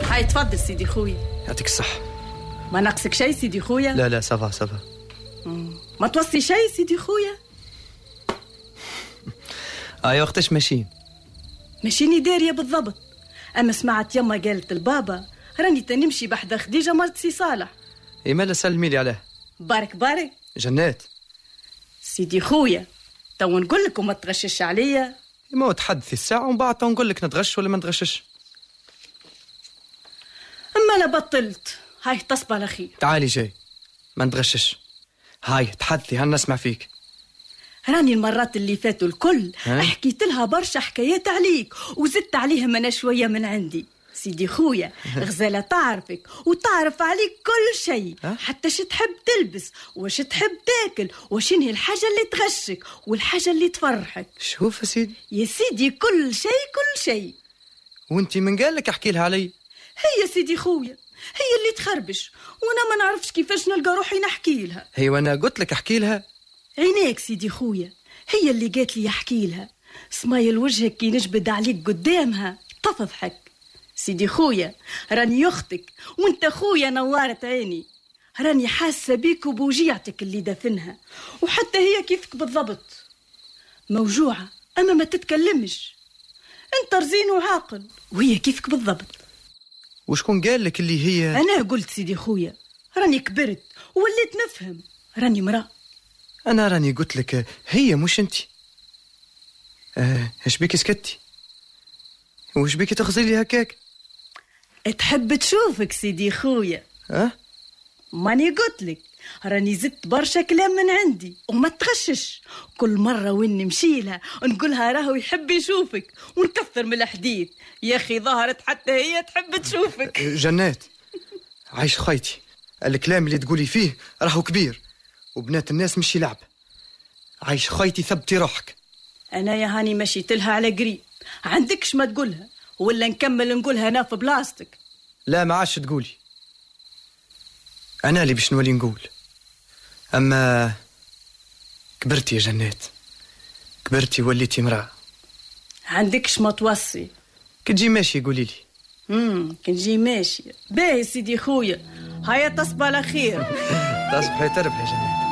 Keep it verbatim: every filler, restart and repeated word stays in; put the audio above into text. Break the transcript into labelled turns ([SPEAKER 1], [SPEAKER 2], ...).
[SPEAKER 1] هاي تفضل سيدي خويا.
[SPEAKER 2] يعطيك الصحة.
[SPEAKER 1] ما ناقصك شيء سيدي خويا؟
[SPEAKER 2] لا لا سافا سافا.
[SPEAKER 1] ما توصي شيء سيدي خويا؟
[SPEAKER 2] ايوا وقتاش ماشيين؟
[SPEAKER 1] ماشيني دارية بالضبط، اما سمعت يما قالت البابا راني تنمشي بحدا خديجة مرت سي صالح.
[SPEAKER 2] اي مالا سلمي لي عليه.
[SPEAKER 1] بارك بارك.
[SPEAKER 2] جنات
[SPEAKER 1] سيدي خويا تو نقول لك وما تغشش عليا.
[SPEAKER 2] ما تحدثي الساعة ومن بعد نقول لك نتغش ولا ما نتغشش.
[SPEAKER 1] اما لا بطلت. هاي تصبح على خير.
[SPEAKER 2] تعالي جاي ما نتغشش. هاي تحدثي هل نسمع فيك.
[SPEAKER 1] راني المرات اللي فاتوا الكل
[SPEAKER 2] ها؟
[SPEAKER 1] حكيت لها برشا حكايات عليك وزدت عليهم انا شويه من عندي. سيدي خويا غزالة تعرفك وتعرف عليك كل شيء، حتى شي تحب تلبس وش تحب تاكل وشنهي الحاجة اللي تغشك والحاجة اللي تفرحك.
[SPEAKER 2] شوف يا سيدي
[SPEAKER 1] يا سيدي كل شيء كل شيء.
[SPEAKER 2] وانتي من قال لك احكي لها علي؟
[SPEAKER 1] هي سيدي خويا هي اللي تخربش وانا ما نعرفش كيفاش نلقى روحي نحكي لها.
[SPEAKER 2] هي وانا قلت لك احكي لها.
[SPEAKER 1] عينيك سيدي خويا هي اللي قالت لي احكي لها. سمايل وجهك كي نجبد عليك قدامها تضحك. سيدي خويا راني اختك وانت خويا نورت عيني. راني حاسه بيك وبوجيعتك اللي دفنها وحتى هي كيفك بالضبط موجوعه اما ما تتكلمش. انت رزين وعاقل وهي كيفك بالضبط.
[SPEAKER 2] وشكون قال لك اللي هي؟
[SPEAKER 1] انا قلت سيدي خويا راني كبرت ووليت نفهم راني مرأة.
[SPEAKER 2] انا راني قلت لك هي مش انتي. اه ايش بيك سكتي؟ وش بيك تغزي لي هكاك؟
[SPEAKER 1] تحب تشوفك سيدي خويا.
[SPEAKER 2] اه
[SPEAKER 1] ماني قلت لك راني زدت برشا كلام من عندي وما تغشش. كل مرة وين نمشي لها نقولها راهو يحب يشوفك ونكثر من الحديث. يا أخي ظهرت حتى هي تحب تشوفك.
[SPEAKER 2] جنات عايش خيتي الكلام اللي تقولي فيه راهو كبير وبنات الناس مشي لعب. عايش خيتي ثبتي روحك.
[SPEAKER 1] أنا يا هاني مشيت لها على قريب عندكش ما تقولها ولا نكمل نقولها أنا في بلاستيك.
[SPEAKER 2] لا ما عادش تقولي أنا اللي باش نولي نقول. أما كبرتي يا جنات كبرتي وليتي مرأة.
[SPEAKER 1] عندكش ما توصي.
[SPEAKER 2] كتجي ماشي قولي لي.
[SPEAKER 1] امم كنجي ماشي باهي سيدي خويا. هيا تصبح على خير.
[SPEAKER 2] تصبحي تربحي يا جنات.